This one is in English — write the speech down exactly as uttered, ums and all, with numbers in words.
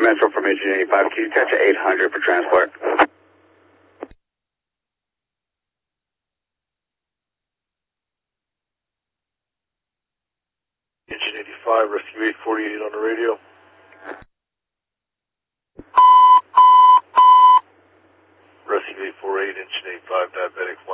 Metro from Engine eighty-five. Can you touch eight hundred for transport? Engine eighty-five, Rescue eight forty-eight on the radio. Rescue eight forty-eight, Engine eighty-five, diabetic.